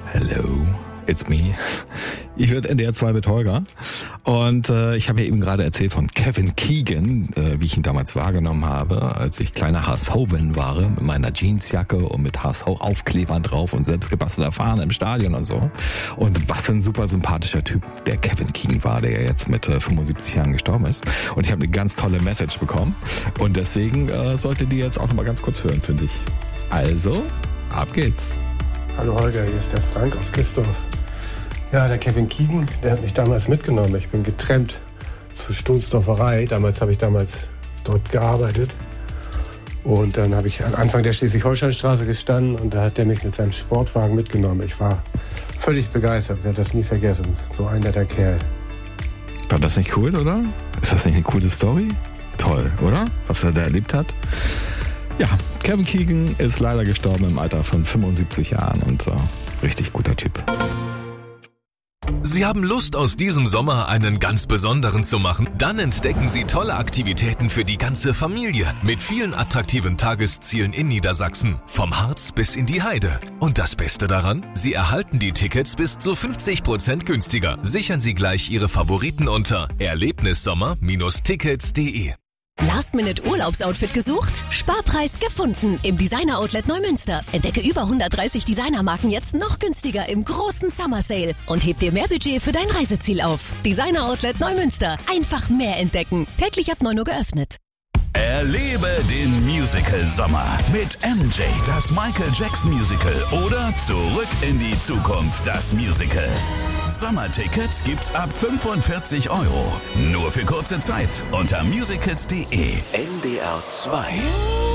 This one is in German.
Hello, it's me. Ich höre NDR 2 mit Holger und ich habe ja eben gerade erzählt von Kevin Keegan, wie ich ihn damals wahrgenommen habe, als ich kleiner HSV-Fan war, mit meiner Jeansjacke und mit HSV-Aufklebern drauf und selbstgebastelter Fahne im Stadion und so. Und was für ein super sympathischer Typ der Kevin Keegan war, der ja jetzt mit 75 Jahren gestorben ist. Und ich habe eine ganz tolle Message bekommen und deswegen solltet ihr jetzt auch nochmal ganz kurz hören, finde ich. Also, ab geht's. Hallo Holger, hier ist der Frank aus Kistorf. Ja, der Kevin Keegan, der hat mich damals mitgenommen. Ich bin getrennt zur Stoßdorferei. Damals habe ich dort gearbeitet. Und dann habe ich am Anfang der Schleswig-Holstein-Straße gestanden und da hat der mich mit seinem Sportwagen mitgenommen. Ich war völlig begeistert, werde das nie vergessen. So ein netter Kerl. War das nicht cool, oder? Ist das nicht eine coole Story? Toll, oder? Was er da erlebt hat. Ja, Kevin Keegan ist leider gestorben im Alter von 75 Jahren und richtig guter Typ. Sie haben Lust, aus diesem Sommer einen ganz besonderen zu machen? Dann entdecken Sie tolle Aktivitäten für die ganze Familie mit vielen attraktiven Tageszielen in Niedersachsen, vom Harz bis in die Heide. Und das Beste daran? Sie erhalten die Tickets bis zu 50% günstiger. Sichern Sie gleich Ihre Favoriten unter erlebnissommer-tickets.de. Last-Minute-Urlaubsoutfit gesucht? Sparpreis gefunden im Designer-Outlet Neumünster. Entdecke über 130 Designermarken jetzt noch günstiger im großen Summer Sale und heb dir mehr Budget für dein Reiseziel auf. Designer-Outlet Neumünster. Einfach mehr entdecken. Täglich ab 9 Uhr geöffnet. Erlebe den Musical-Sommer mit MJ, das Michael Jackson Musical oder Zurück in die Zukunft, das Musical. Sommertickets gibt's ab 45 €. Nur für kurze Zeit unter musicals.de. NDR 2.